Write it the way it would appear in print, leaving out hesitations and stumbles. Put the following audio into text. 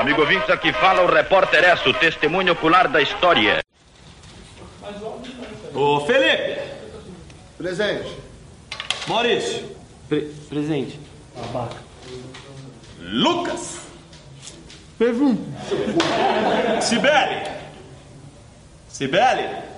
Amigo ouvinte, aqui fala o repórter Esso, testemunho ocular da história. Ô, Felipe. Presente. Maurício. Presente. Abaca. Lucas. Pergunta. Sibeli.